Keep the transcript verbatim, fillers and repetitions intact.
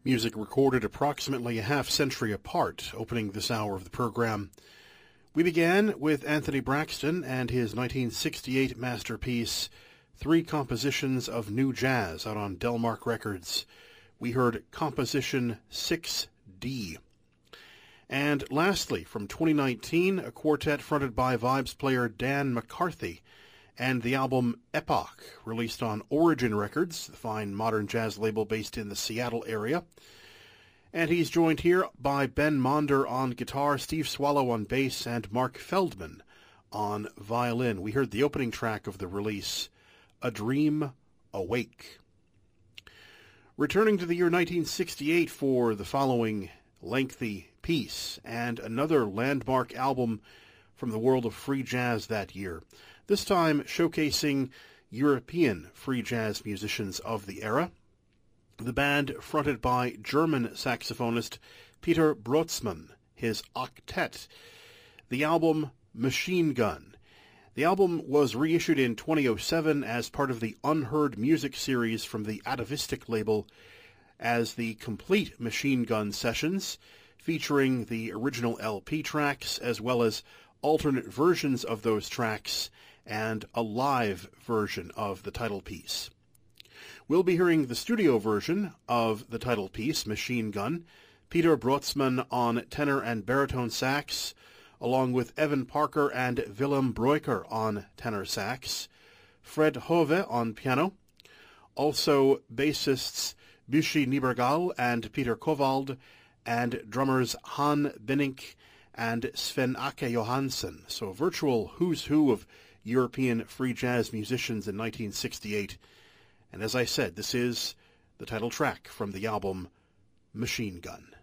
Music recorded approximately a half-century apart, opening this hour of the program. We began with Anthony Braxton and his nineteen sixty-eight masterpiece, Three Compositions of New Jazz, out on Delmark Records. We heard Composition six D. And lastly, from twenty nineteen, a quartet fronted by Vibes player Dan McCarthy, and the album Epoch, released on Origin Records, the fine modern jazz label based in the Seattle area. And he's joined here by Ben Monder on guitar, Steve Swallow on bass, and Mark Feldman on violin. We heard the opening track of the release, A Dream Awake. Returning to the year nineteen sixty-eight for the following lengthy piece, and another landmark album from the world of free jazz that year, this time showcasing European free jazz musicians of the era. The band fronted by German saxophonist Peter Brötzmann, his octet. The album Machine Gun. The album was reissued in twenty oh seven as part of the Unheard Music series from the Atavistic label as the complete Machine Gun Sessions, featuring the original L P tracks as well as alternate versions of those tracks and a live version of the title piece. We'll be hearing the studio version of the title piece, Machine Gun, Peter Brötzmann on tenor and baritone sax, along with Evan Parker and Willem Breuker on tenor sax, Fred Hove on piano, also bassists Büschi Niebergall and Peter Kowald, and drummers Han Benink and Sven Ake Johansson. So a virtual who's who of European free jazz musicians in nineteen sixty-eight. And as I said, this is the title track from the album Machine Gun.